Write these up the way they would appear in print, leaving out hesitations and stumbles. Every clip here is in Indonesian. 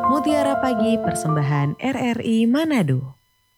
Mutiara Pagi Persembahan RRI Manado.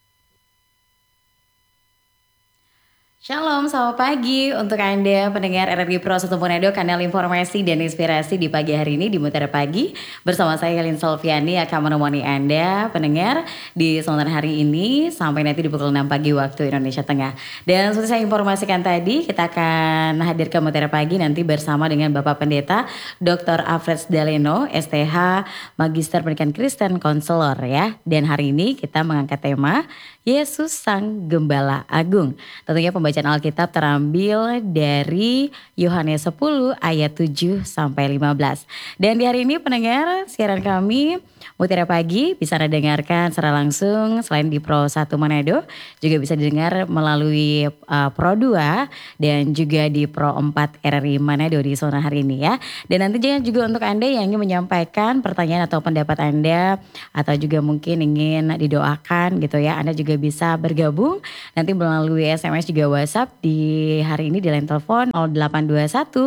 Shalom, selamat pagi untuk Anda pendengar RRI Pro 1 Manado, kanal informasi dan inspirasi di pagi hari ini di Mutiara Pagi. Bersama saya Helin Solviani akan menemani Anda pendengar di sementara hari ini sampai nanti di pukul 6 pagi waktu Indonesia Tengah. Dan seperti saya informasikan tadi, kita akan hadir ke Mutiara Pagi nanti bersama dengan Bapak Pendeta Dr. Alfred Daleno, STH, Magister Pendidikan Kristen, Konselor ya. Dan hari ini kita mengangkat tema Yesus Sang Gembala Agung. Tentunya pembacaan Alkitab terambil dari Yohanes 10 ayat 7 sampai 15. Dan di hari ini pendengar siaran kami Mutiara Pagi bisa Anda dengarkan secara langsung selain di Pro 1 Manado, juga bisa didengar melalui Pro 2 dan juga di Pro 4 RRI Manado di zona hari ini ya. Dan nantinya juga untuk Anda yang ingin menyampaikan pertanyaan atau pendapat Anda atau juga mungkin ingin didoakan gitu ya, Anda juga bisa bergabung nanti melalui SMS juga WhatsApp di hari ini di line telepon 0821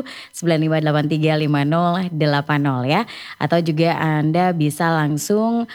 9583 5080 ya. Atau juga Anda bisa langsung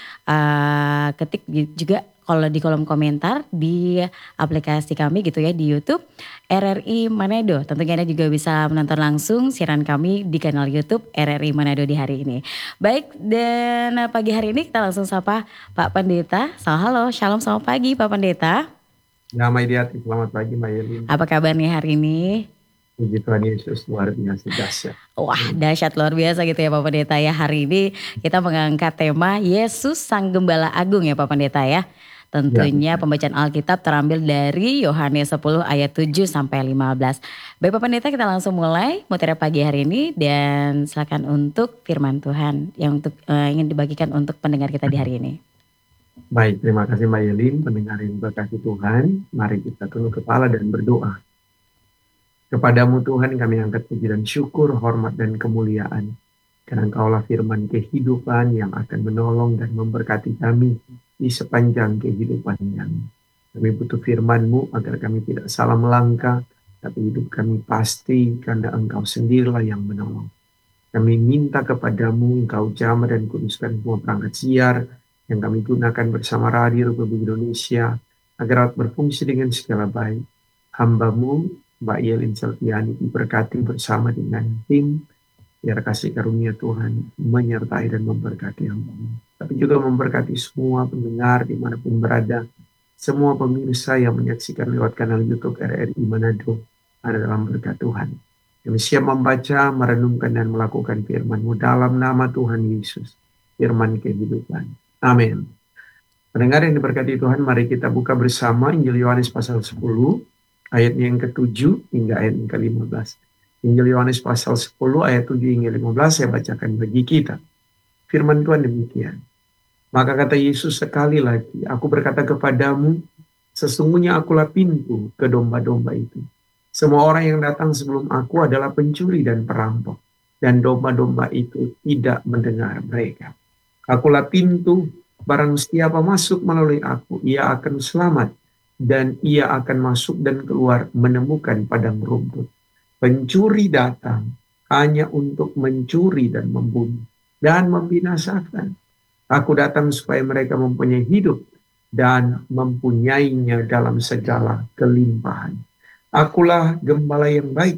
ketik juga kalau di kolom komentar di aplikasi kami gitu ya di YouTube RRI Manado. Tentunya Anda juga bisa menonton langsung siaran kami di kanal YouTube RRI Manado di hari ini. Baik, dan pagi hari ini kita langsung sapa Pak Pendeta. Halo, shalom, selamat pagi Pak Pendeta. Damai di hati, selamat pagi Mbak Yelin. Apa kabarnya hari ini? Puji Tuhan Yesus, luar biasa dahsyat. Wah, dahsyat luar biasa gitu ya Pak Pendeta ya. Hari ini kita mengangkat tema Yesus Sang Gembala Agung ya Pak Pendeta ya. Tentunya pembacaan Alkitab terambil dari Yohanes 10 ayat 7 sampai 15. Baik Pak Pendeta, kita langsung mulai Mutiara Pagi hari ini dan silakan untuk firman Tuhan yang ingin dibagikan untuk pendengar kita di hari ini. Baik, terima kasih Mbak Yelin, pendengar yang berkati Tuhan. Mari kita tunduk kepala dan berdoa. Kepadamu Tuhan kami angkat puji dan syukur, hormat dan kemuliaan. Karena Engkaulah firman kehidupan yang akan menolong dan memberkati kami di sepanjang kehidupan kami. Kami butuh firman-Mu agar kami tidak salah melangkah, tapi hidup kami pasti karena Engkau sendirilah yang menolong. Kami minta kepadamu, Engkau jamah dan kuduskan semua perangkat siar yang kami gunakan bersama Radio Republik Indonesia, agar berfungsi dengan segala baik. Hamba-Mu, Mbak Yelin Selviani, diberkati bersama dengan tim, biar kasih karunia Tuhan menyertai dan memberkati hamba-Mu. Tapi juga memberkati semua pendengar dimanapun berada, semua pemirsa yang menyaksikan lewat kanal YouTube RRI Manado, ada dalam berkat Tuhan. Kami siap membaca, merenungkan dan melakukan firman-Mu dalam nama Tuhan Yesus, firman kehidupan. Amin. Pendengar yang diberkati Tuhan, mari kita buka bersama Injil Yohanes pasal 10, ayatnya yang ke-7 hingga ayat yang ke-15. Injil Yohanes pasal 10 ayat 7 hingga 15 saya bacakan bagi kita. Firman Tuhan demikian. Maka kata Yesus sekali lagi, aku berkata kepadamu, sesungguhnya akulah pintu ke domba-domba itu. Semua orang yang datang sebelum aku adalah pencuri dan perampok, dan domba-domba itu tidak mendengar mereka. Akulah pintu, barang siapa masuk melalui aku, ia akan selamat, dan ia akan masuk dan keluar menemukan padang rumput. Pencuri datang hanya untuk mencuri dan membunuh dan membinasakan. Aku datang supaya mereka mempunyai hidup dan mempunyainya dalam segala kelimpahan. Akulah gembala yang baik.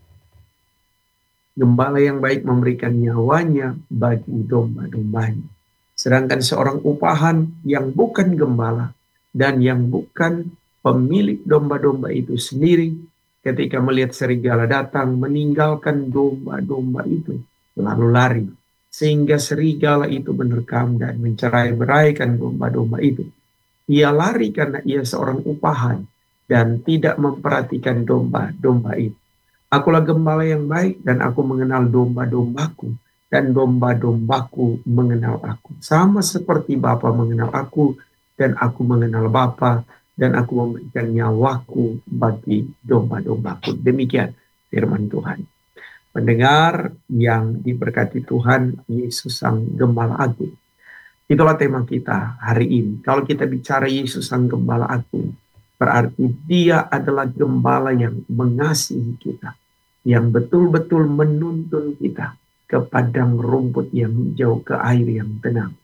Gembala yang baik memberikan nyawanya bagi domba-dombanya. Sedangkan seorang upahan yang bukan gembala dan yang bukan pemilik domba-domba itu sendiri, ketika melihat serigala datang, meninggalkan domba-domba itu, lalu lari. Sehingga serigala itu menerkam dan mencerai-beraikan domba-domba itu. Ia lari karena ia seorang upahan dan tidak memperhatikan domba-domba itu. Akulah gembala yang baik dan aku mengenal domba-dombaku, dan domba-dombaku mengenal aku. Sama seperti Bapa mengenal aku, dan aku mengenal Bapa, dan aku memberikan nyawaku bagi domba-dombaku. Demikian firman Tuhan. Pendengar yang diberkati Tuhan, Yesus Sang Gembala Agung. Itulah tema kita hari ini. Kalau kita bicara Yesus Sang Gembala Agung, berarti Dia adalah gembala yang mengasihi kita, yang betul-betul menuntun kita ke padang rumput yang hijau, ke air yang tenang.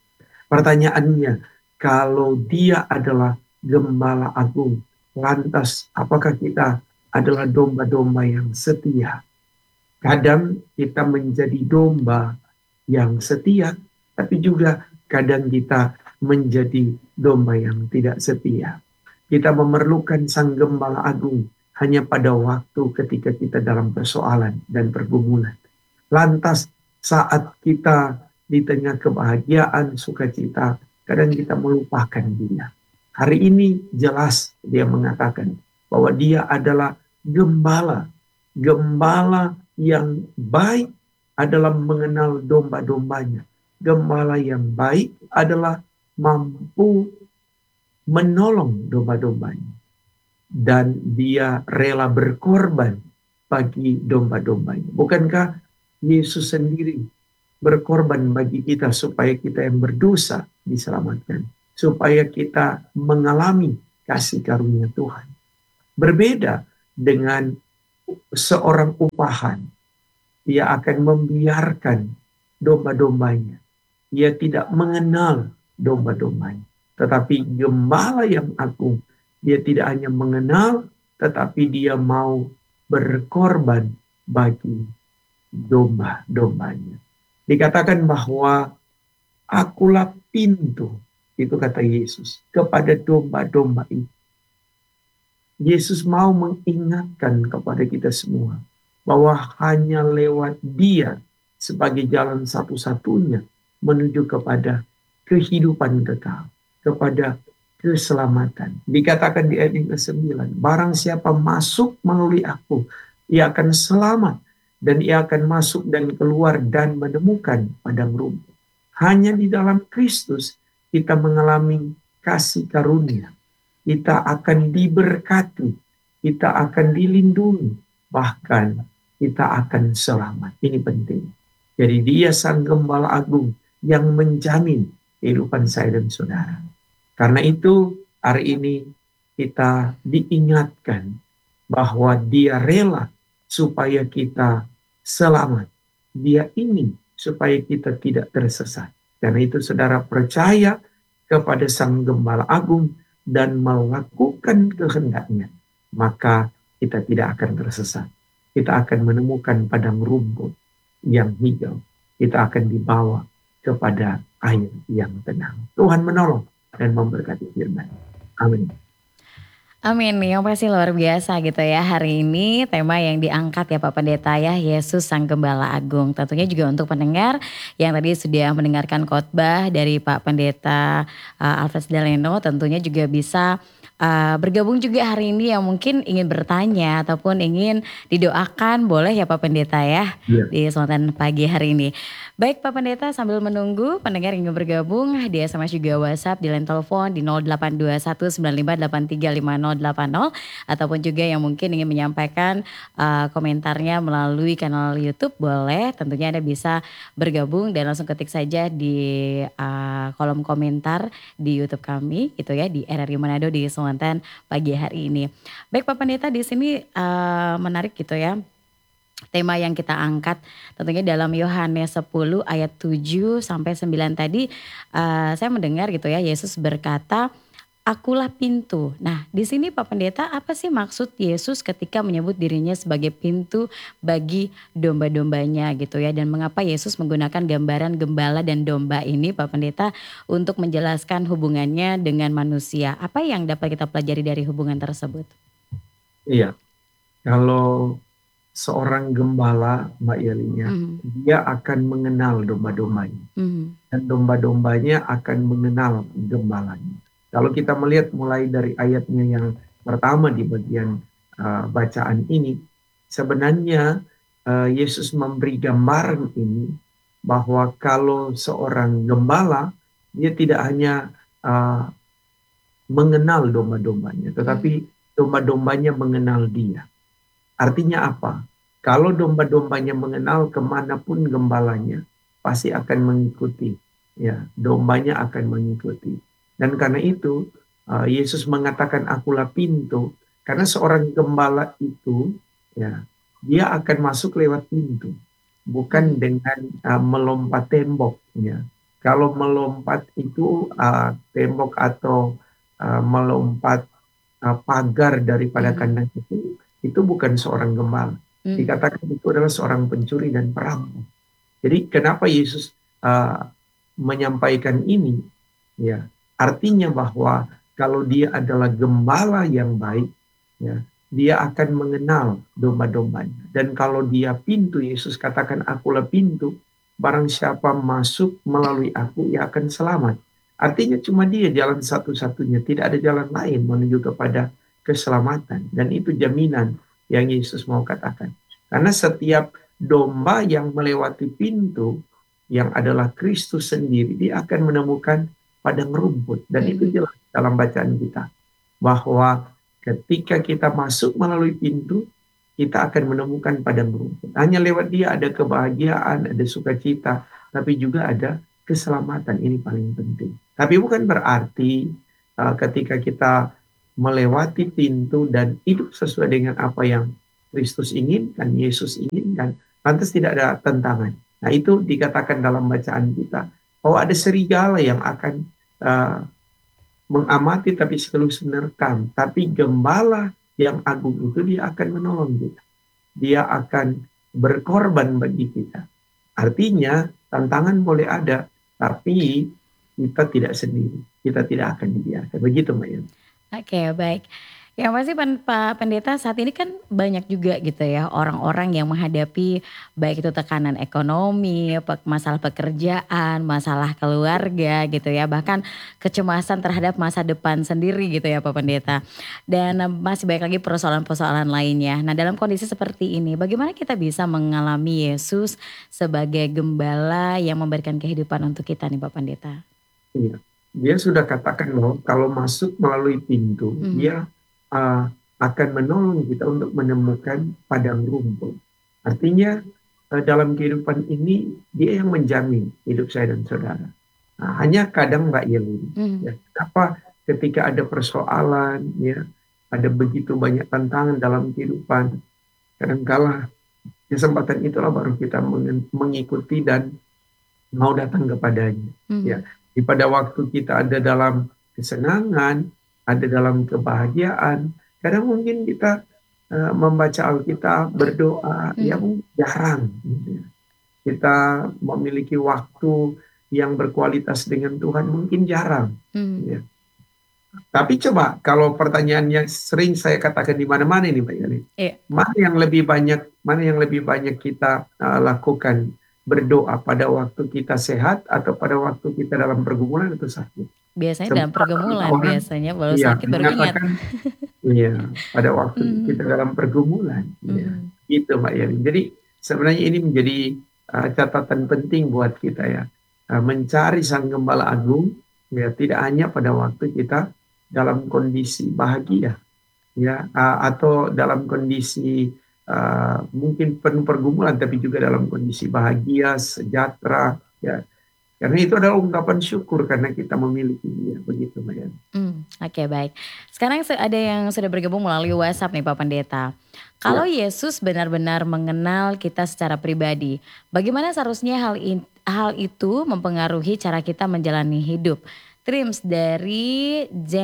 Pertanyaannya, kalau dia adalah gembala agung, lantas apakah kita adalah domba-domba yang setia? Kadang kita menjadi domba yang setia, tapi juga kadang kita menjadi domba yang tidak setia. Kita memerlukan Sang Gembala Agung hanya pada waktu ketika kita dalam persoalan dan pergumulan. Lantas saat kita di tengah kebahagiaan, sukacita, kadang kita melupakan Dia. Hari ini jelas Dia mengatakan bahwa Dia adalah gembala. Gembala yang baik adalah mengenal domba-dombanya. Gembala yang baik adalah mampu menolong domba-dombanya. Dan dia rela berkorban bagi domba-dombanya. Bukankah Yesus sendiri berkorban bagi kita supaya kita yang berdosa diselamatkan? Supaya kita mengalami kasih karunia Tuhan. Berbeda dengan seorang upahan. Ia akan membiarkan domba-dombanya. Ia tidak mengenal domba-dombanya. Tetapi gembala yang agung, dia tidak hanya mengenal, tetapi dia mau berkorban bagi domba-dombanya. Dikatakan bahwa akulah pintu, itu kata Yesus, kepada domba-domba itu. Yesus mau mengingatkan kepada kita semua bahwa hanya lewat Dia sebagai jalan satu-satunya menuju kepada kehidupan kekal, kepada keselamatan. Dikatakan di ayat yang ke-9, barang siapa masuk melalui aku, ia akan selamat, dan ia akan masuk dan keluar dan menemukan padang rumput. Hanya di dalam Kristus kita mengalami kasih karunia. Kita akan diberkati, kita akan dilindungi, bahkan kita akan selamat. Ini penting. Jadi Dia Sang Gembala Agung yang menjamin kehidupan saya dan saudara. Karena itu hari ini kita diingatkan bahwa Dia rela supaya kita selamat. Dia ingin supaya kita tidak tersesat. Karena itu saudara percaya kepada Sang Gembala Agung dan melakukan kehendaknya, maka kita tidak akan tersesat. Kita akan menemukan padang rumput yang hijau. Kita akan dibawa kepada air yang tenang. Tuhan menolong dan memberkati firman. Amin. Amin, yang pasti luar biasa gitu ya. Hari ini tema yang diangkat ya Pak Pendeta ya, Yesus Sang Gembala Agung. Tentunya juga untuk pendengar yang tadi sudah mendengarkan khotbah dari Pak Pendeta Alfred Daleno, tentunya juga bisa bergabung juga hari ini yang mungkin ingin bertanya ataupun ingin didoakan, boleh ya Pak Pendeta ya, di kesempatan pagi hari ini. Baik Pak Pendeta, sambil menunggu pendengar yang ingin bergabung di SMS juga WhatsApp, di line telepon di 082195835080, ataupun juga yang mungkin ingin menyampaikan komentarnya melalui kanal YouTube, boleh. Tentunya Anda bisa bergabung dan langsung ketik saja di kolom komentar di YouTube kami gitu ya, di RRI Manado di Selatan pagi hari ini. Baik Pak Pendeta, di sini menarik gitu ya. Tema yang kita angkat tentunya dalam Yohanes 10 ayat 7 sampai 9 tadi, saya mendengar gitu ya, Yesus berkata, akulah pintu. Nah, di sini Pak Pendeta, apa sih maksud Yesus ketika menyebut dirinya sebagai pintu bagi domba-dombanya gitu ya, dan mengapa Yesus menggunakan gambaran gembala dan domba ini Pak Pendeta untuk menjelaskan hubungannya dengan manusia? Apa yang dapat kita pelajari dari hubungan tersebut? Iya, kalau seorang gembala, Mbak Yelinya, dia akan mengenal domba-dombanya. Dan domba-dombanya akan mengenal gembalanya. Kalau kita melihat mulai dari ayatnya yang pertama di bagian bacaan ini, sebenarnya Yesus memberi gambaran ini bahwa kalau seorang gembala, dia tidak hanya mengenal domba-dombanya, tetapi domba-dombanya mengenal dia. Artinya apa? Kalau domba-dombanya mengenal, kemanapun gembalanya pasti akan mengikuti. Ya, dombanya akan mengikuti. Dan karena itu Yesus mengatakan akulah pintu, karena seorang gembala itu ya, dia akan masuk lewat pintu, bukan dengan melompat tembok ya. Kalau melompat itu tembok atau melompat pagar daripada Mhm. kandang itu bukan seorang gembala. Hmm. Dikatakan itu adalah seorang pencuri dan perampok. Jadi kenapa Yesus menyampaikan ini? Ya, artinya bahwa kalau dia adalah gembala yang baik, ya, dia akan mengenal domba-dombanya. Dan kalau dia pintu, Yesus katakan, "Akulah pintu, barang siapa masuk melalui aku, ia akan selamat." Artinya cuma dia jalan satu-satunya, tidak ada jalan lain menuju kepada keselamatan. Dan itu jaminan yang Yesus mau katakan. Karena setiap domba yang melewati pintu, yang adalah Kristus sendiri, dia akan menemukan padang rumput. Dan itu Mhm. jelas dalam bacaan kita. Bahwa ketika kita masuk melalui pintu, kita akan menemukan padang rumput. Hanya lewat dia ada kebahagiaan, ada sukacita, tapi juga ada keselamatan. Ini paling penting. Tapi bukan berarti ketika kita melewati pintu dan hidup sesuai dengan apa yang Kristus inginkan, Yesus inginkan, lantas tidak ada tantangan. Nah, itu dikatakan dalam bacaan kita. Oh, ada serigala yang akan uh, mengamati tapi sekaligus menerkam. Tapi gembala yang agung itu dia akan menolong kita. Dia akan berkorban bagi kita. Artinya tantangan boleh ada, tapi kita tidak sendiri. Kita tidak akan dibiarkan. Begitu, Mbak Yun. Oke, baik. Yang pasti Pak Pendeta, saat ini kan banyak juga gitu ya orang-orang yang menghadapi baik itu tekanan ekonomi, masalah pekerjaan, masalah keluarga gitu ya, bahkan kecemasan terhadap masa depan sendiri gitu ya Pak Pendeta. Dan masih banyak lagi persoalan-persoalan lainnya. Nah, dalam kondisi seperti ini, bagaimana kita bisa mengalami Yesus sebagai gembala yang memberikan kehidupan untuk kita nih Pak Pendeta? Iya. Dia sudah katakan bahwa kalau masuk melalui pintu, Mhm. dia uh, akan menolong kita untuk menemukan padang rumput. Artinya dalam kehidupan ini dia yang menjamin hidup saya dan saudara. Nah, hanya kadang Mbak Yelin, Mhm. ya, kenapa ketika ada persoalan, ya, ada begitu banyak tantangan dalam kehidupan, kadangkala kesempatan itulah baru kita mengikuti dan mau datang kepadanya. Ya, Mhm. pada waktu kita ada dalam kesenangan, ada dalam kebahagiaan, kadang mungkin kita membaca Alkitab, berdoa, ya Mhm. mungkin jarang. Gitu ya. Kita memiliki waktu yang berkualitas dengan Tuhan mungkin jarang. Mhm. Ya. Tapi coba kalau pertanyaan yang sering saya katakan di mana-mana ini, Mbak Yani, Iya. mana yang lebih banyak kita lakukan berdoa pada waktu kita sehat atau pada waktu kita dalam pergumulan atau sakit? Biasanya dalam Sementara pergumulan, orang biasanya baru iya sakit baru ingat. mengatakan iya pada waktu kita Mhm. dalam pergumulan, ya Mhm. gitu Mbak Yani. Jadi sebenarnya ini menjadi catatan penting buat kita ya. Mencari Sang Gembala Agung ya tidak hanya pada waktu kita dalam kondisi bahagia ya atau dalam kondisi mungkin penuh pergumulan tapi juga dalam kondisi bahagia, sejahtera ya. Karena itu adalah ungkapan syukur karena kita memiliki dia begitu Mbak Yani. Oke, baik. Sekarang ada yang sudah bergabung melalui WhatsApp nih Pak Pendeta. Kalau Ya. Yesus benar-benar mengenal kita secara pribadi, bagaimana seharusnya hal itu mempengaruhi cara kita menjalani hidup? Trims dari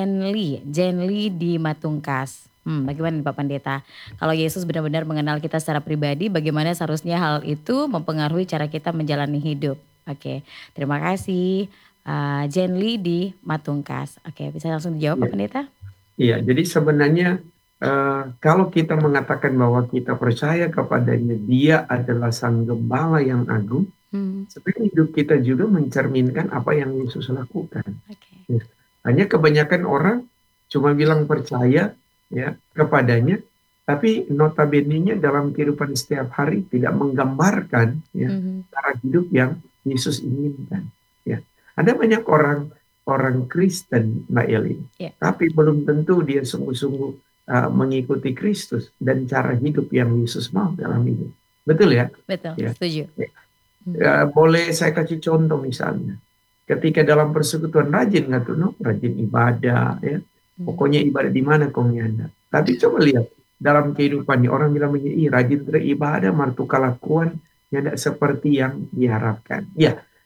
Jenly di Matungkas. Bagaimana nih Pak Pendeta? Kalau Yesus benar-benar mengenal kita secara pribadi, bagaimana seharusnya hal itu mempengaruhi cara kita menjalani hidup? Oke, terima kasih. Jenly di Matungkas. Oke, bisa langsung dijawab Pak Iya. Pendeta? Iya, jadi sebenarnya kalau kita mengatakan bahwa kita percaya kepadanya, dia adalah Sang Gembala yang agung, Hmm, sebenarnya hidup kita juga mencerminkan apa yang Yesus lakukan. oke. Ya. Hanya kebanyakan orang cuma bilang percaya ya kepadanya, tapi notabene-nya dalam kehidupan setiap hari tidak menggambarkan ya Mhm, cara hidup yang Yesus inginkan. Ya, ada banyak orang orang Kristen, Mbak Eli, iya, tapi belum tentu dia sungguh-sungguh mengikuti Kristus dan cara hidup yang Yesus mau dalam hidup. Betul ya? betul, Ya. setuju. Ya. Mhm, Boleh saya kasih contoh misalnya. Ketika dalam persekutuan rajin nggak tuh, no? Rajin ibadah, ya. mhm, Pokoknya ibadah di mana kau nyanda. Tapi coba lihat dalam kehidupannya orang bilang begini, rajin beribadah, martu kelakuan yang tidak seperti yang diharapkan. Ya,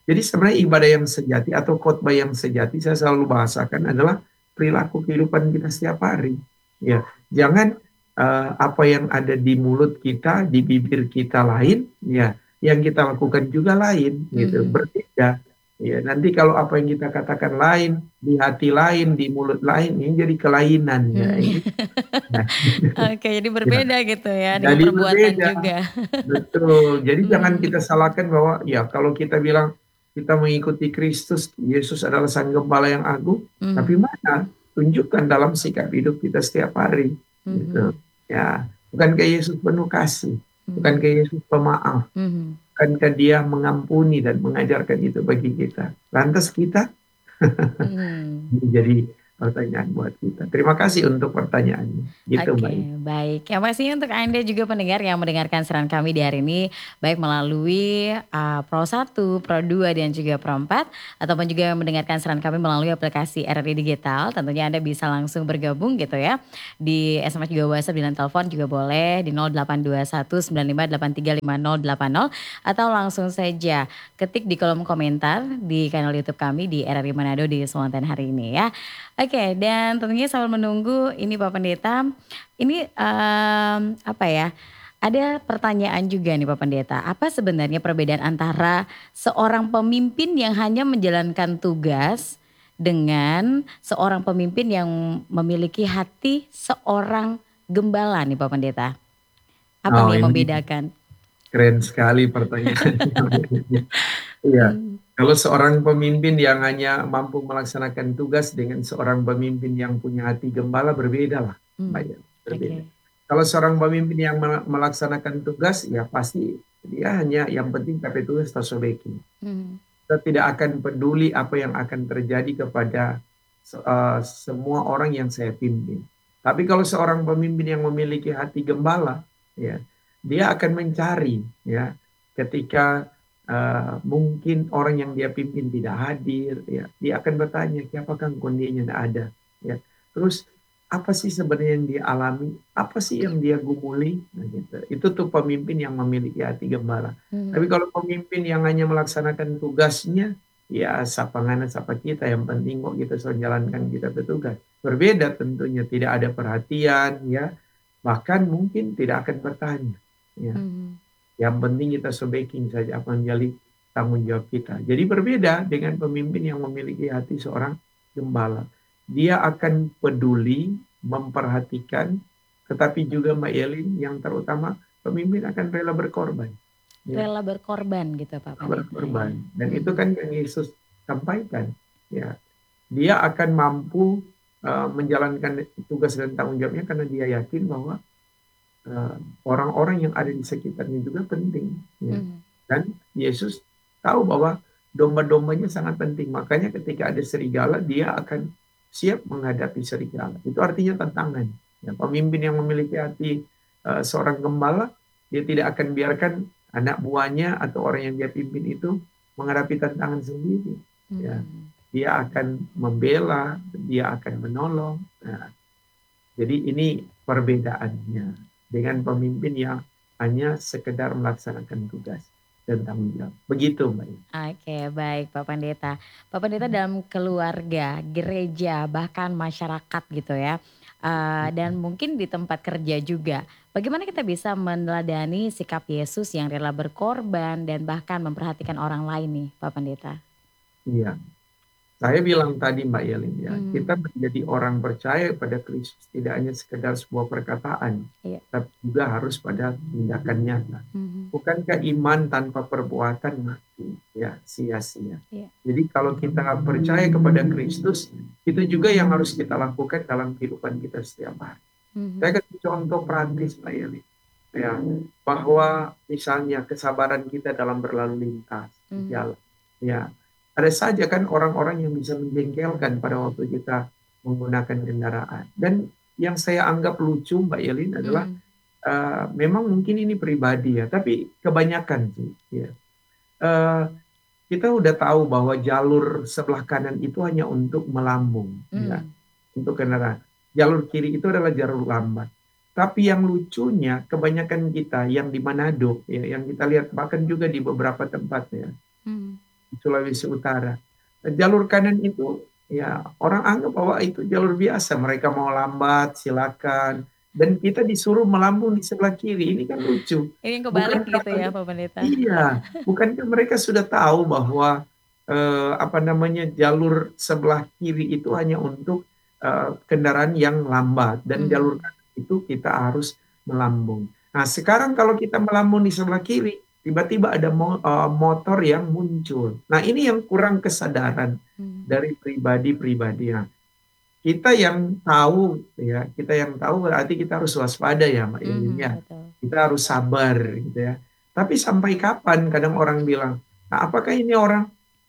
Jadi sebenarnya ibadah yang sejati atau khotbah yang sejati saya selalu bahasakan adalah perilaku kehidupan kita setiap hari. Ya, jangan apa yang ada di mulut kita, di bibir kita lain, ya, yang kita lakukan juga lain, gitu, berbeda. Ya, nanti kalau apa yang kita katakan lain, di hati lain, di mulut lain, ini jadi kelainan, ya. Nah, Oke, jadi ya, berbeda gitu ya dengan jadi perbuatan berbeda. juga. Betul. Jadi jangan Hmm, kita salahkan bahwa ya kalau kita bilang kita mengikuti Kristus, Yesus adalah Sang Gembala yang agung, tapi hmm, mana? Tunjukkan dalam sikap hidup kita setiap hari. Gitu. hmm, Ya, bukankah Yesus penuh kasih? hmm, Bukankah Yesus pemaaf? hmm. Bukankah Dia mengampuni dan mengajarkan itu bagi kita? Lantas kita Hmm. menjadi pertanyaan buat kita. Terima kasih untuk pertanyaannya. Gitu, Oke, Mbak. baik. Yang pastinya untuk Anda juga pendengar yang mendengarkan siaran kami di hari ini, baik melalui Pro 1, Pro 2, dan juga Pro 4, ataupun juga mendengarkan siaran kami melalui aplikasi RRI Digital, tentunya Anda bisa langsung bergabung gitu ya. Di SMS juga WhatsApp dan telepon juga boleh di 082195835080 atau langsung saja ketik di kolom komentar di kanal YouTube kami di RRI Manado di Selatan hari ini ya. Oke, dan tentunya sambil menunggu ini Pak Pendeta, ini apa ya? Ada pertanyaan juga nih Pak Pendeta. Apa sebenarnya perbedaan antara seorang pemimpin yang hanya menjalankan tugas dengan seorang pemimpin yang memiliki hati seorang gembala nih Pak Pendeta? Apa Oh, nih yang ini membedakan? keren sekali pertanyaannya. Iya, Hmm, kalau seorang pemimpin yang hanya mampu melaksanakan tugas dengan seorang pemimpin yang punya hati gembala berbeda lah, Mbak hmm, ya, berbeda. oke. Kalau seorang pemimpin yang melaksanakan tugas, ya pasti dia hanya yang penting KP tugas tersobeki. Hmm, Kita tidak akan peduli apa yang akan terjadi kepada semua orang yang saya pimpin. Tapi kalau seorang pemimpin yang memiliki hati gembala, ya, dia akan mencari, ya, ketika mungkin orang yang dia pimpin tidak hadir, ya, dia akan bertanya, siapakah kondisinya tidak ada, ya. Terus apa sih sebenarnya yang dia alami, apa sih yang dia gumuli, nah, gitu. Itu tuh pemimpin yang memiliki hati gembala. Tapi hmm, kalau pemimpin yang hanya melaksanakan tugasnya, ya sapa ngana sapa kita, yang penting kok kita sudah jalankan kita bertugas. Berbeda tentunya, tidak ada perhatian, ya, bahkan mungkin tidak akan bertanya, ya. hmm, Yang penting kita sebaking saja apa yang menjadi tanggung jawab kita. Jadi berbeda dengan pemimpin yang memiliki hati seorang gembala. Dia akan peduli, memperhatikan, tetapi juga Mbak Yelin yang terutama pemimpin akan rela berkorban. Ya, rela berkorban gitu Pak Pendeta ya. berkorban. Dan itu Hmm, kan yang Yesus sampaikan. Ya, dia akan mampu menjalankan tugas dan tanggung jawabnya karena dia yakin bahwa eh, orang-orang yang ada di sekitarnya juga penting. Ya. hmm, Dan Yesus tahu bahwa domba-dombanya sangat penting. Makanya ketika ada serigala, dia akan siap menghadapi serigala. Itu artinya tantangan. Ya, pemimpin yang memiliki hati seorang gembala, dia tidak akan biarkan anak buahnya atau orang yang dia pimpin itu menghadapi tantangan sendiri. Ya, hmm. dia akan membela, dia akan menolong. Nah, jadi ini perbedaannya dengan pemimpin yang hanya sekedar melaksanakan tugas dan tanggung jawab. Begitu, Mbak. Oke, baik Pak Pendeta. Pak Pendeta dalam keluarga, gereja, bahkan masyarakat gitu ya, dan mungkin di tempat kerja juga. Bagaimana kita bisa meneladani sikap Yesus yang rela berkorban dan bahkan memperhatikan orang lain nih, Pak Pendeta? Iya. Saya bilang tadi Mbak Yelin ya, kita Mhm, menjadi orang percaya pada Kristus tidak hanya sekedar sebuah perkataan, iya, tapi juga harus pada tindakan nyata. mhm, Bukankah iman tanpa perbuatan mati, ya sia-sia. iya, Jadi kalau kita percaya kepada Kristus, itu juga yang harus kita lakukan dalam kehidupan kita setiap hari. mhm, Saya kasih contoh praktis Mbak Yelin, ya, bahwa misalnya kesabaran kita dalam berlalu lintas di mhm, jalan, ya, ada saja kan orang-orang yang bisa menjengkelkan pada waktu kita menggunakan kendaraan. Dan yang saya anggap lucu Mbak Yelin adalah mhm, memang mungkin ini pribadi ya, tapi kebanyakan sih. Ya. Eh, kita udah tahu bahwa jalur sebelah kanan itu hanya untuk melambung, ya, mhm, untuk kendaraan. Jalur kiri itu adalah jalur lambat. Tapi yang lucunya, kebanyakan kita yang di Manado, ya, yang kita lihat bahkan juga di beberapa tempat ya, mhm, di Sulawesi Utara. Jalur kanan itu ya orang anggap bahwa itu jalur biasa, mereka mau lambat silakan, dan kita disuruh melambung di sebelah kiri. Ini kan lucu. Ini yang kebalik Bukankah gitu ya Pak Pendeta. iya, bukankah mereka sudah tahu bahwa apa namanya jalur sebelah kiri itu hanya untuk kendaraan yang lambat, dan jalur kanan itu kita harus melambung. Nah, sekarang kalau kita melambung di sebelah kiri, tiba-tiba ada motor yang muncul. Nah, ini yang kurang kesadaran dari pribadi-pribadi. Nah, kita yang tahu ya, kita yang tahu berarti kita harus waspada ya, Mbak Yelin ya. Betul. Kita harus sabar gitu ya. Tapi sampai kapan kadang orang bilang, nah, apakah ini orang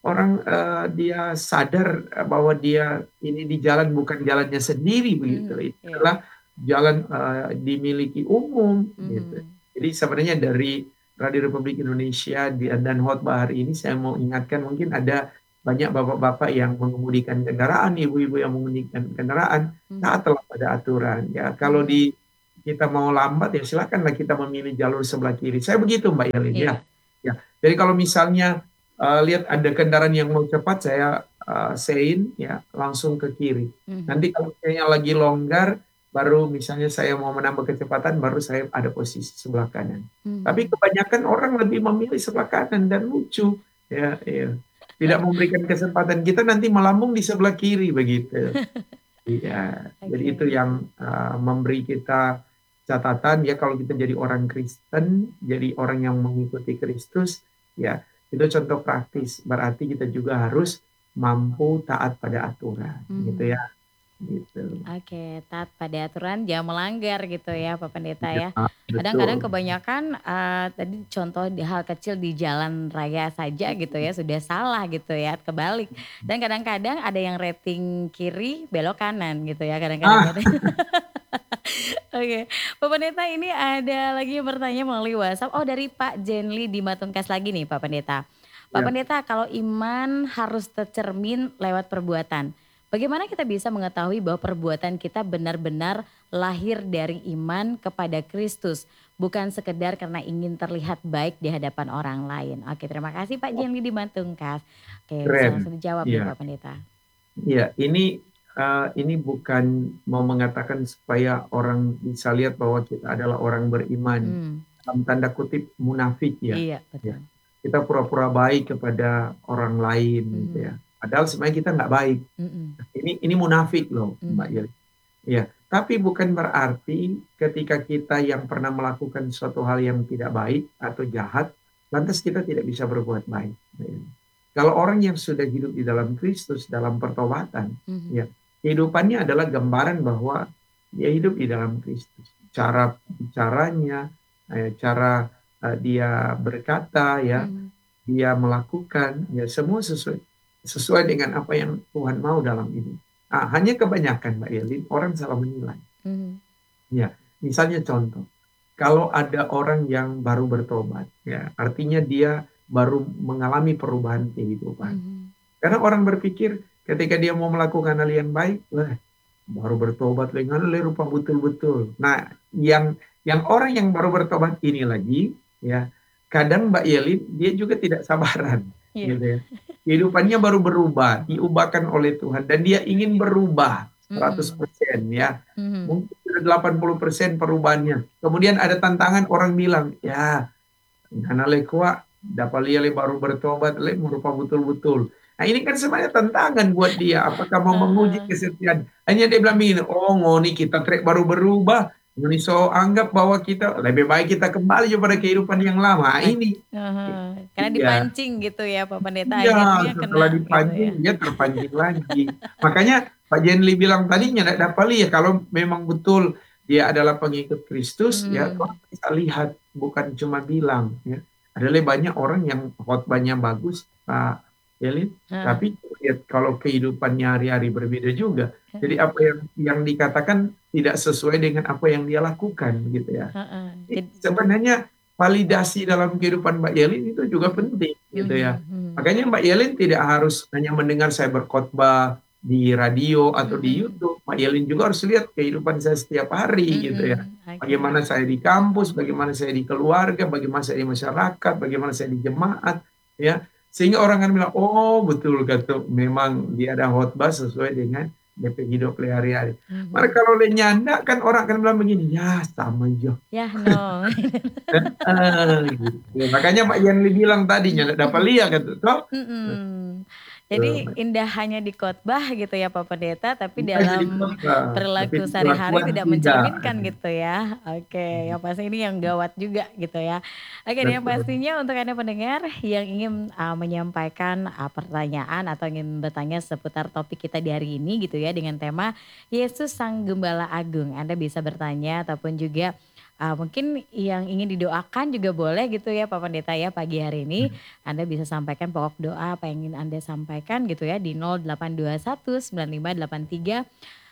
dia sadar bahwa dia ini di jalan bukan jalannya sendiri begitu. Itu adalah jalan dimiliki umum gitu. Jadi sebenarnya dari Radio Republik Indonesia dan khotbah hari ini saya mau ingatkan, mungkin ada banyak bapak-bapak yang mengemudikan kendaraan, ibu-ibu yang mengemudikan kendaraan, taatlah pada aturan. Ya, kalau kita mau lambat ya silakanlah kita memilih jalur sebelah kiri. Saya begitu Mbak Yelin ya. Ya. Jadi kalau misalnya lihat ada kendaraan yang mau cepat, saya sein ya langsung ke kiri. Nanti kalau kayaknya lagi longgar, baru misalnya saya mau menambah kecepatan, baru saya ada posisi sebelah kanan. Tapi kebanyakan orang lebih memilih sebelah kanan, dan lucu ya. Tidak memberikan kesempatan kita nanti melambung di sebelah kiri begitu. Iya, jadi itu yang memberi kita catatan ya, kalau kita jadi orang Kristen, jadi orang yang mengikuti Kristus, ya itu contoh praktis. Berarti kita juga harus mampu taat pada aturan, gitu ya. Gitu. Oke, taat pada aturan, jangan melanggar gitu ya Pak Pendeta ya. Betul. Kadang-kadang kebanyakan tadi contoh di hal kecil di jalan raya saja gitu ya sudah salah gitu ya, kebalik. Dan kadang-kadang ada yang rating kiri belok kanan gitu ya kadang-kadang. Oke, Pak Pendeta, ini ada lagi yang bertanya melalui WhatsApp. Oh, dari Pak Jenly di Matungkas lagi nih Pak Pendeta. Pak Pendeta, kalau iman harus tercermin lewat perbuatan, bagaimana kita bisa mengetahui bahwa perbuatan kita benar-benar lahir dari iman kepada Kristus, bukan sekedar karena ingin terlihat baik di hadapan orang lain? Oke, terima kasih Pak Jenly di Matungkas. Oke, bisa langsung dijawab nih Pak Pendeta. Iya, ini bukan mau mengatakan supaya orang bisa lihat bahwa kita adalah orang beriman, dalam tanda kutip munafik ya. Iya, betul. Kita pura-pura baik kepada orang lain gitu ya. Padahal sebenarnya kita nggak baik. Ini munafik loh, Mbak Yeli. Ya, tapi bukan berarti ketika kita yang pernah melakukan suatu hal yang tidak baik atau jahat, lantas kita tidak bisa berbuat baik. Kalau orang yang sudah hidup di dalam Kristus, dalam pertobatan, ya kehidupannya adalah gambaran bahwa dia hidup di dalam Kristus. Cara bicaranya, cara dia berkata, ya, dia melakukan, ya semua sesuai dengan apa yang Tuhan mau dalam ini. Hanya kebanyakan Mbak Yelin, orang salah menilai. Ya, misalnya contoh, kalau ada orang yang baru bertobat, ya artinya dia baru mengalami perubahan kehidupan. Karena orang berpikir ketika dia mau melakukan hal yang baik, baru bertobat lagi, rupa betul-betul. Nah, yang orang yang baru bertobat ini lagi, ya kadang Mbak Yelin dia juga tidak sabaran, gitu ya. Kehidupannya baru berubah, diubahkan oleh Tuhan, dan dia ingin berubah 100% ya. Mungkin sudah 80% perubahannya. Kemudian ada tantangan, orang bilang, ya, karena lekwa dapat lihat baru bertobat, merupa betul-betul. Nah, ini kan sebenarnya tantangan buat dia. Apakah mau menguji kesetiaan? Hanya dia bilang begini, oh ngoni kita baru berubah. Ngoni so anggap bahwa kita lebih baik kita kembali pada kehidupan yang lama. Ini. Karena dipancing gitu ya Pak Pendeta. Iya, setelah dipancing dia terpancing lagi. Makanya Pak Jenly bilang tadinya tidak dapat lihat, kalau memang betul dia adalah pengikut Kristus, ya orang bisa lihat, bukan cuma bilang. Ya. Ada banyak orang yang khotbahnya bagus, Pak Yelin, tapi lihat kalau kehidupannya hari-hari berbeda juga. Jadi apa yang dikatakan tidak sesuai dengan apa yang dia lakukan, gitu ya. Sebenarnya validasi dalam kehidupan Mbak Yelin itu juga penting, gitu ya. Makanya Mbak Yelin tidak harus hanya mendengar saya berkhotbah di radio atau di YouTube. Mbak Yelin juga harus lihat kehidupan saya setiap hari, gitu ya. Bagaimana saya di kampus, bagaimana saya di keluarga, bagaimana saya di masyarakat, bagaimana saya di jemaat, ya. Sehingga orang akan bilang, oh betul kata, memang dia ada khotbah sesuai dengan DP hidup hari-hari. Maka kalau nyanda kan orang akan bilang begini, ya sama aja. Ya, no. Gitu. Makanya Mbak Yanli bilang tadinya tidak dapat lihat kata, toh. Mm-mm. Jadi indah hanya di khotbah gitu ya Pak Pendeta, tapi Bukan jadi dalam khotbah, tapi perilaku sehari-hari kelakuan tidak tidak. mencerminkan gitu ya. Oke, yang pasti ini yang gawat juga gitu ya. Oke, dan yang Betul. pastinya untuk Anda pendengar yang ingin menyampaikan pertanyaan atau ingin bertanya seputar topik kita di hari ini gitu ya dengan tema Yesus Sang Gembala Agung. Anda bisa bertanya ataupun juga mungkin yang ingin didoakan juga boleh gitu ya Pak Pendeta ya pagi hari ini. Anda bisa sampaikan pokok doa apa yang ingin Anda sampaikan gitu ya di 0821 9583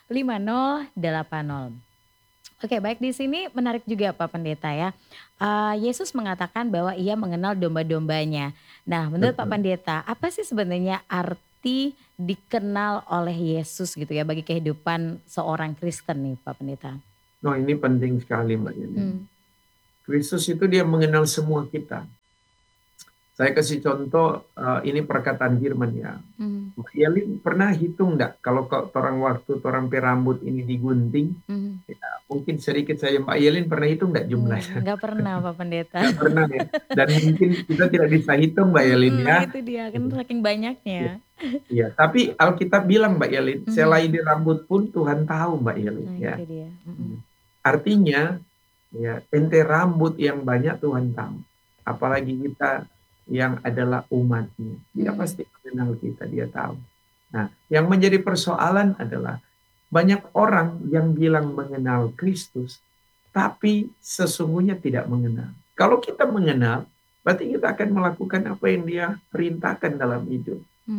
5080. Oke, baik, di sini menarik juga Pak Pendeta ya. Yesus mengatakan bahwa ia mengenal domba-dombanya. Nah, menurut Pak Betul. Pendeta, apa sih sebenarnya arti dikenal oleh Yesus gitu ya bagi kehidupan seorang Kristen nih Pak Pendeta? No, ini penting sekali Mbak Yeni. Hmm. Kristus itu dia mengenal semua kita. Saya kasih contoh, ini perkataan firman ya. Mbak Yeli pernah hitung enggak kalau orang waktu orang rambut ini digunting, ya, mungkin sedikit saya Mbak Yelin pernah hitung enggak jumlahnya? Enggak pernah Pak Pendeta. Enggak pernah ya. Dan mungkin kita tidak bisa hitung Mbak Yelin ya. Nah itu dia kan saking banyaknya. Iya, tapi Alkitab bilang Mbak Yelin, selai di rambut pun Tuhan tahu Mbak Yelin Nah ya. itu dia. Artinya ya ente rambut yang banyak Tuhan tahu. Apalagi kita yang adalah umatnya. Dia pasti mengenal kita, dia tahu. Nah, yang menjadi persoalan adalah banyak orang yang bilang mengenal Kristus, tapi sesungguhnya tidak mengenal. Kalau kita mengenal, berarti kita akan melakukan apa yang dia perintahkan dalam hidup.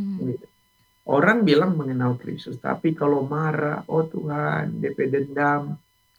Orang bilang mengenal Kristus, tapi kalau marah, oh Tuhan, DP dendam,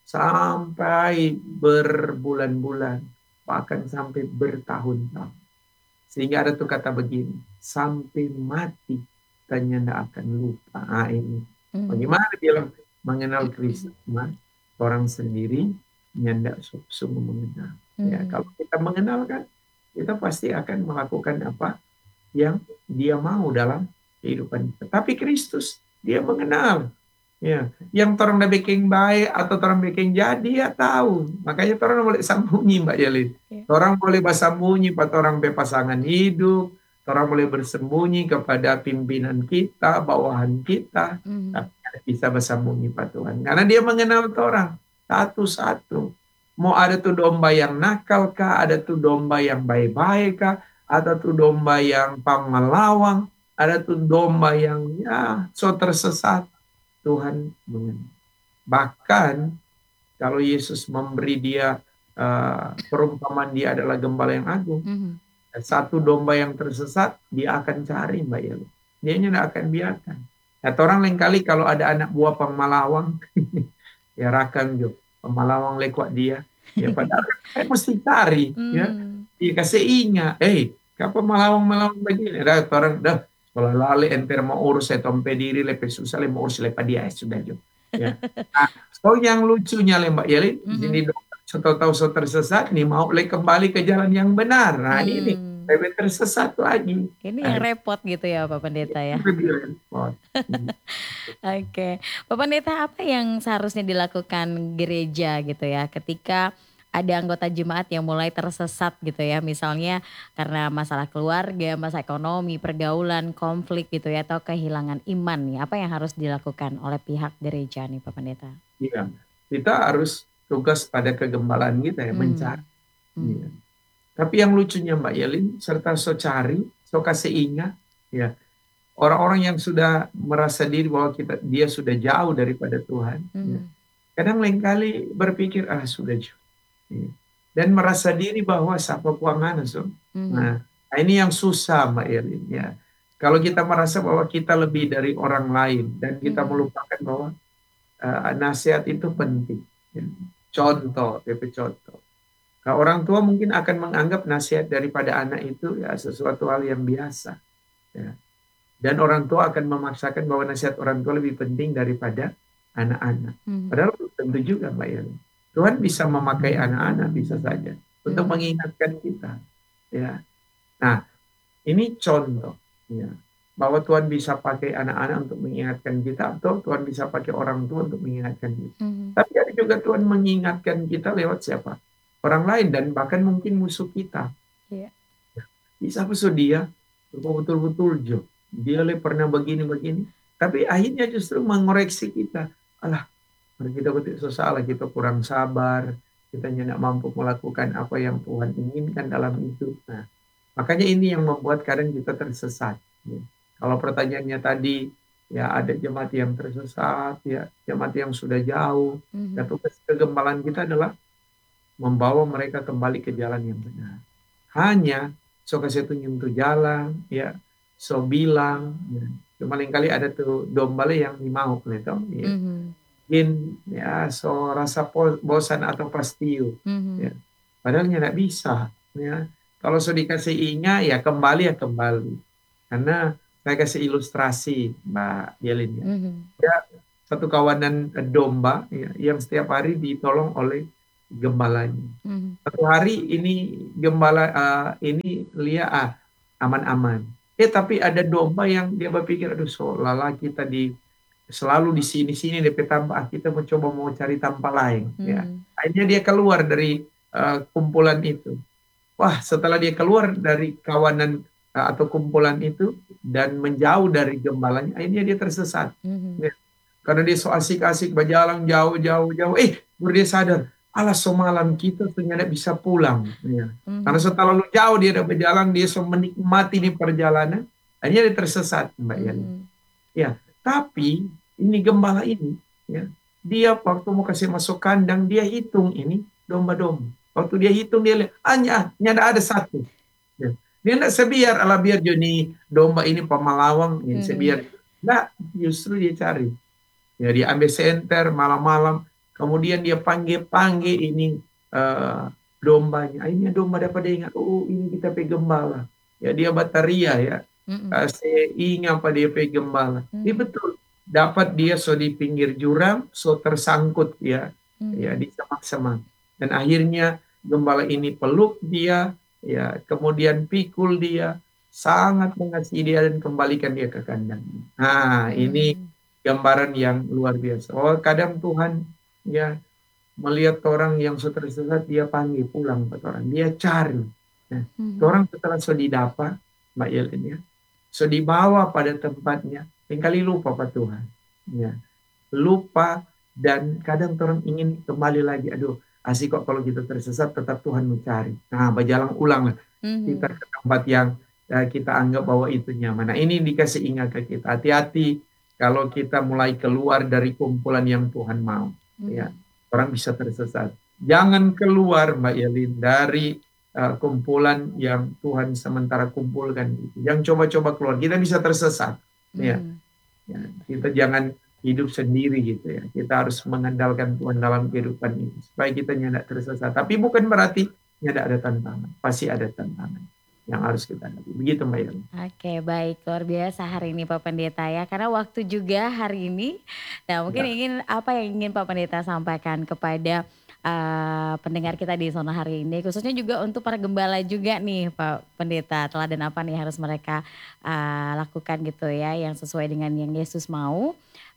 sampai berbulan-bulan, bahkan sampai bertahun-tahun. Sehingga ada tuh kata begini, sampai mati tanya tidak akan lupa. Nah, ini bagaimana bilang mengenal Kristus? Orang sendiri nyandak sungguh mengenal. Ya, kalau kita mengenal kan, kita pasti akan melakukan apa yang dia mau dalam kehidupan kita. Tapi Kristus dia mengenal. Ya, yang orang udah bikin baik atau orang bikin jadi dia tahu. Makanya orang boleh sembunyi Mbak Yelin. Orang boleh bersembunyi pada orang berpasangan hidup. Orang boleh bersembunyi kepada pimpinan kita, bawahan kita. Tapi bisa bersembunyi pada Tuhan. Karena dia mengenal orang satu-satu. Mau ada tuh domba yang nakal kah, ada tuh domba yang baik-baik kah, ada tuh domba yang pamalawang, ada tuh domba yang ya so tersesat. Tuhan mengenal. Bahkan kalau Yesus memberi dia perumpamaan dia adalah gembala yang agung. Satu domba yang tersesat dia akan cari Mbak Yelu. Dia tidak akan biarkan. Atau orang lain kali kalau ada anak buah pemalawang, ya rakam jo pemalawang lekuat dia. Ya padahal saya mesti cari. Ya, dia kasih ingat. Kapan malawang begini? Dah orang dah. Kalau lali enter mau urus saya tompe diri lebih susah mau urus lepas dia sudah jo. Ya. Nah, so yang lucunya Mbak Yeli, ini tahu so tersesat nih mau kembali ke jalan yang benar. Nah ini lebih tersesat lagi. Ini yang repot gitu ya Pak Pendeta ya. Lebih repot. Oke, Pak Pendeta apa yang seharusnya dilakukan gereja gitu ya ketika ada anggota jemaat yang mulai tersesat gitu ya, misalnya karena masalah keluarga, masalah ekonomi, pergaulan, konflik gitu ya, atau kehilangan iman nih, apa yang harus dilakukan oleh pihak gereja nih Pak Pendeta? Iya, kita harus tugas pada kegembalaan kita ya, mencari. Ya. Tapi yang lucunya Mbak Yelin, serta so cari, so kasih ingat, ya orang-orang yang sudah merasa diri bahwa dia sudah jauh daripada Tuhan, ya. Kadang lain kali berpikir sudah jauh. Dan merasa diri bahwa siapa kuangan Nah, ini yang susah Mbak Yelin ya. Kalau kita merasa bahwa kita lebih dari orang lain dan kita melupakan bahwa nasihat itu penting. Ya. Contoh. Kalau orang tua mungkin akan menganggap nasihat daripada anak itu ya sesuatu hal yang biasa. Ya. Dan orang tua akan memaksakan bahwa nasihat orang tua lebih penting daripada anak-anak. Padahal tentu juga Mbak Yelin. Tuhan bisa memakai anak-anak bisa saja untuk mengingatkan kita, ya. Nah, Ini contoh, ya, bahwa Tuhan bisa pakai anak-anak untuk mengingatkan kita, atau Tuhan bisa pakai orang tua untuk mengingatkan kita. Mhm. Tapi ada juga Tuhan mengingatkan kita lewat siapa? Orang lain, dan bahkan mungkin musuh kita. Iya. Bisa musuh dia, betul-betul dia pernah begini-begini. Tapi akhirnya justru mengoreksi kita. Alah, kita betul salah, kita kurang sabar, kita tidak mampu melakukan apa yang Tuhan inginkan dalam hidup. Nah, makanya ini yang membuat kadang kita tersesat. Ya. Kalau pertanyaannya tadi, ya ada jemaat yang tersesat, ya jemaat yang sudah jauh. Dan Mhm. tugas kegembalaan kita adalah membawa mereka kembali ke jalan yang benar. Hanya so kasih tunjuk tuh jalan, ya so bilang, ya. Cuma kali ada tuh domba yang mau gitu, ya. Mhm. Mungkin ya so rasa bosan atau pastiu, ya. Mhm. Padahal nggak bisa, ya. Kalau so dikasih ingat ya kembali. Karena saya kasih ilustrasi Mbak Yelin, ya. Mhm. Ya, satu kawanan domba, ya, yang setiap hari ditolong oleh gembalanya. Mhm. Satu hari ini gembala ini lihat aman-aman. Tapi ada domba yang dia berpikir, aduh seolah-olah kita selalu di sini-sini DP tampak, kita mencoba mau cari tampak lain. Ya. Mhm. Akhirnya dia keluar dari kumpulan itu. Wah, setelah dia keluar dari kawanan atau kumpulan itu dan menjauh dari gembalanya, akhirnya dia tersesat. Mhm. Ya. Karena dia so asik-asik berjalan jauh-jauh, baru dia sadar, alah semalam kita ternyata bisa pulang. Ya. Karena Mhm. setelah lu jauh dia udah berjalan, dia so menikmati nih perjalanan, akhirnya dia tersesat, Mbak Yani. Mhm. Ya, tapi ini gembala ini, ya, dia waktu mau kasih masuk kandang, dia hitung ini domba-domba. Waktu dia hitung, dia lihat, nyada ada satu. Ya. Dia tidak sebiar, ala biar Joni domba ini pemalawang, ya, Mhm. sebiar. Nggak, justru dia cari. Ya, dia ambil senter malam-malam, kemudian dia panggil-panggil ini eh, dombanya. Akhirnya domba dapat dia ingat, oh ini kita pe gembala. Ya, dia bataria ya, Mhm. kasih ingat apa dia pe gembala. Ini Mhm. betul. Dapat dia so di pinggir jurang, so tersangkut ya, ya Mhm. di semak-semak. Dan akhirnya gembala ini peluk dia, ya kemudian pikul dia, sangat mengasihi dia dan kembalikan dia ke kandang. Nah, ini Mhm. gambaran yang luar biasa. Oh, kadang Tuhan ya melihat orang yang sudah tersesat, dia panggil pulang ke orang, dia cari. Nah, Mhm. orang setelah sudah didapat, Mbak Yelin ya, sudah dibawa pada tempatnya, tingkali lupa Pak Tuhan. Ya, lupa, dan kadang orang ingin kembali lagi. Aduh, asik kok kalau kita tersesat, tetap Tuhan mencari. Nah, berjalan ulang lah kita Mhm. ke tempat yang kita anggap bahwa itu nyaman. Nah, ini dikasih ingat ke kita. Hati-hati kalau kita mulai keluar dari kumpulan yang Tuhan mau. Ya, Mhm. orang bisa tersesat. Jangan keluar, Mbak Yelin, dari kumpulan yang Tuhan sementara kumpulkan. Yang coba-coba keluar, kita bisa tersesat. Ya, Mhm. ya, kita jangan hidup sendiri gitu ya. Kita harus mengandalkan Tuhan dalam kehidupan ini supaya kita tidak tersesat. Tapi bukan berarti tidak ada tantangan. Pasti ada tantangan yang harus kita hadapi. Begitu Mbak Yana. Oke, baik, luar biasa hari ini Pak Pendeta ya, karena waktu juga hari ini. Nah, mungkin Ya, apa yang ingin Pak Pendeta sampaikan kepada pendengar kita di Zona hari ini, khususnya juga untuk para gembala juga nih Pak Pendeta, teladan apa nih harus mereka lakukan gitu ya, yang sesuai dengan yang Yesus mau,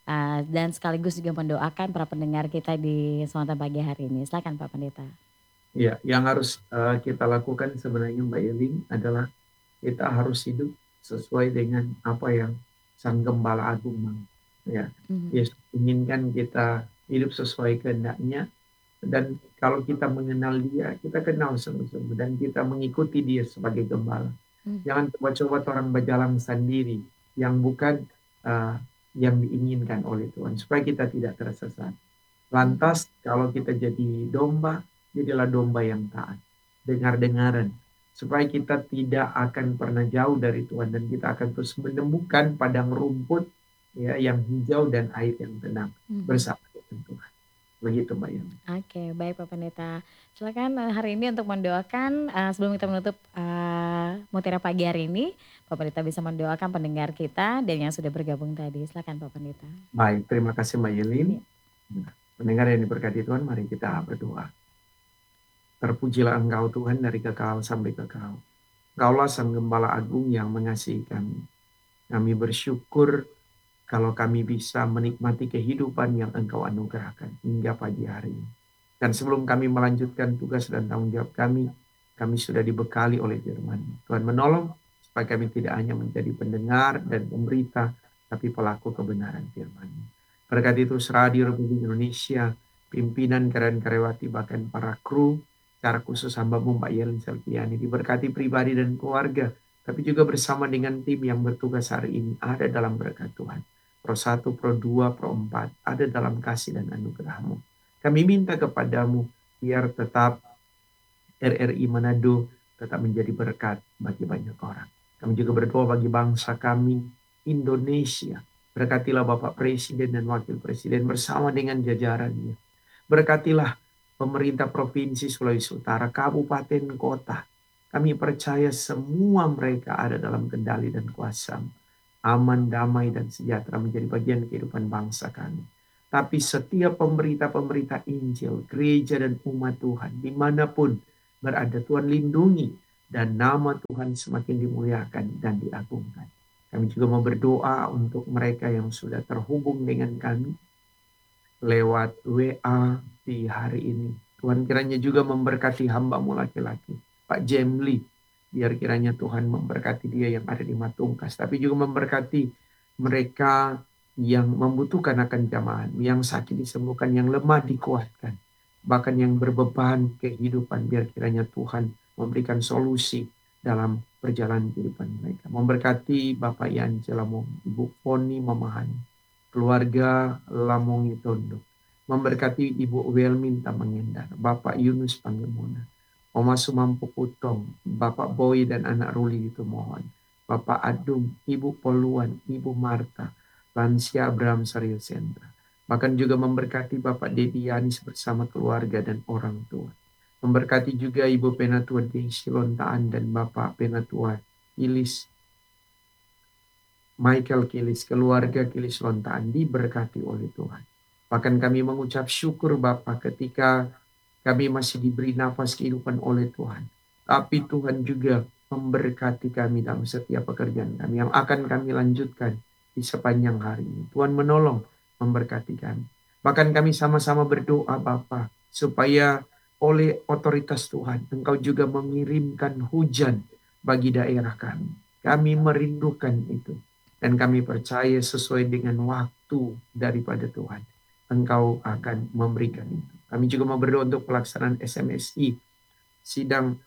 dan sekaligus juga mendoakan para pendengar kita di Sonata pagi hari ini. Silakan Pak Pendeta. ya, yang harus kita lakukan sebenarnya Mbak Yelin adalah kita harus hidup sesuai dengan apa yang Sang Gembala Agung mau. Ya, Mhm. Yesus inginkan kita hidup sesuai kehendaknya, dan kalau kita mengenal dia, kita kenal sungguh-sungguh, dan kita mengikuti dia sebagai gembala. Mhm. Jangan coba-coba orang berjalan sendiri yang bukan uh, yang diinginkan oleh Tuhan, supaya kita tidak tersesat. Mhm. Lantas kalau kita jadi domba, jadilah domba yang taat. Dengar-dengaran. Supaya kita tidak akan pernah jauh dari Tuhan, dan kita akan terus menemukan padang rumput ya yang hijau dan air yang tenang Mhm. bersama dengan Tuhan. Begitu Mbak Yana. Oke, baik Pak Pendeta. Silakan hari ini untuk mendoakan, sebelum kita menutup Mutiara Pagi hari ini, Pak Pendeta bisa mendoakan pendengar kita dan yang sudah bergabung tadi. Silakan Pak Pendeta. Baik, terima kasih Mbak Yelin. Ya. Pendengar yang diberkati Tuhan, mari kita berdoa. Terpujilah Engkau Tuhan dari kekal sampai kekal. Engkaulah Sang Gembala Agung yang mengasihi kami. Kami bersyukur kalau kami bisa menikmati kehidupan yang Engkau anugerahkan hingga pagi hari ini. Dan sebelum kami melanjutkan tugas dan tanggung jawab kami sudah dibekali oleh firman. Tuhan menolong supaya kami tidak hanya menjadi pendengar dan pemberita, tapi pelaku kebenaran firman. Berkat itu Radio Republik Indonesia, pimpinan karyawan-karyawati, bahkan para kru, secara khusus hamba-Mu Mbak Yelin Selviani, diberkati pribadi dan keluarga, tapi juga bersama dengan tim yang bertugas hari ini ada dalam berkat Tuhan. Pro 1, Pro 2, Pro 4 ada dalam kasih dan anugerah-Mu. Kami minta kepadamu biar tetap RRI Manado tetap menjadi berkat bagi banyak orang. Kami juga berdoa bagi bangsa kami, Indonesia. Berkatilah Bapak Presiden dan Wakil Presiden bersama dengan jajarannya. Berkatilah pemerintah Provinsi Sulawesi Utara, kabupaten, kota. Kami percaya semua mereka ada dalam kendali dan kuasa. Aman, damai, dan sejahtera menjadi bagian kehidupan bangsa kami. Tapi setiap pemberita-pemberita Injil, gereja dan umat Tuhan, dimanapun berada, Tuhan lindungi, dan nama Tuhan semakin dimuliakan dan diagungkan. Kami juga mau berdoa untuk mereka yang sudah terhubung dengan kami lewat WA di hari ini. Tuhan kiranya juga memberkati hamba-Mu laki-laki, Pak Jemli. Biar kiranya Tuhan memberkati dia yang ada di Matungkas. Tapi juga memberkati mereka yang membutuhkan akan jamahan, yang sakit disembuhkan, yang lemah dikuatkan, bahkan yang berbeban kehidupan, biar kiranya Tuhan memberikan solusi dalam perjalanan kehidupan mereka. Memberkati Bapak Yance Lamong, Ibu Foni Mamahani, keluarga Lamongi Tondo. Memberkati Ibu Welmin Tamangendar, Bapak Yunus Pangemona, Oma Sumampu Putong, Bapak Boy dan anak Ruli itu mohon, Bapak Adung, Ibu Poluan, Ibu Marta, Lansia Abraham Saril Sentra. Bahkan juga memberkati Bapak Dedi Yanis bersama keluarga dan orang tua. Memberkati juga Ibu Penatua Desi Lontaan dan Bapak Penatua Ilis Michael Kilis, keluarga Kilis Lontaan diberkati oleh Tuhan. Bahkan kami mengucap syukur Bapak ketika kami masih diberi nafas kehidupan oleh Tuhan. Tapi Tuhan juga memberkati kami dalam setiap pekerjaan kami yang akan kami lanjutkan di sepanjang hari ini. Tuhan menolong, memberkati kami. Bahkan kami sama-sama berdoa Bapa, supaya oleh otoritas Tuhan, Engkau juga mengirimkan hujan bagi daerah kami. Kami merindukan itu. Dan kami percaya sesuai dengan waktu daripada Tuhan, Engkau akan memberikan itu. Kami juga mau berdoa untuk pelaksanaan SMSI, sidang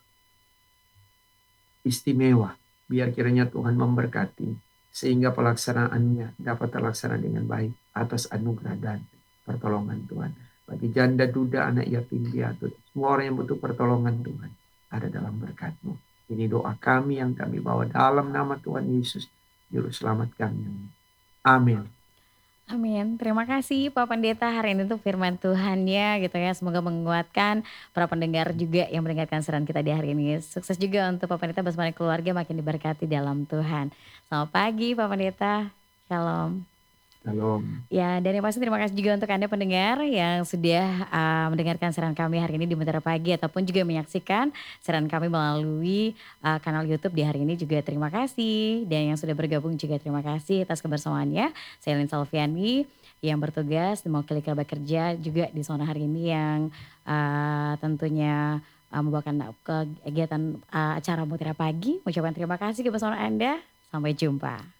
istimewa. Biar kiranya Tuhan memberkati, sehingga pelaksanaannya dapat terlaksana dengan baik atas anugerah dan pertolongan Tuhan. Bagi janda, duda, anak yatim piatu, semua orang yang butuh pertolongan Tuhan ada dalam berkat-Mu. Ini doa kami yang kami bawa dalam nama Tuhan Yesus, Juru Selamat kami. Amin. Amin. Terima kasih Pak Pendeta, hari ini tuh firman Tuhan ya gitu ya. Semoga menguatkan para pendengar juga yang mendengarkan siaran kita di hari ini. Sukses juga untuk Pak Pendeta bersama keluarga makin diberkati dalam Tuhan. Selamat pagi Pak Pendeta. Shalom. Shalom. Ya, dan yang pasti terima kasih juga untuk Anda pendengar yang sudah mendengarkan siaran kami hari ini di Mutiara Pagi ataupun juga menyaksikan siaran kami melalui kanal YouTube di hari ini juga terima kasih. Dan yang sudah bergabung juga terima kasih atas kebersamaannya. Saya Lin Salviani yang bertugas mewakili kerabat kerja juga di zona hari ini yang tentunya membawakan kegiatan acara Mutiara Pagi. Mengucapkan terima kasih kebersamaan Anda. Sampai jumpa.